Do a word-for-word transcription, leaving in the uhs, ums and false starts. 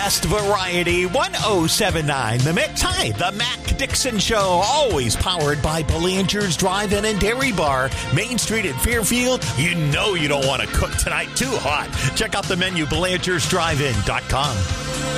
best variety. one oh seven point nine The Mix. Hi, the Mac Dixon Show. Always powered by Belanger's Drive-In and Dairy Bar. Main Street at Fairfield. You know you don't want to cook tonight too hot. Check out the menu, Belangersdrivein dot com.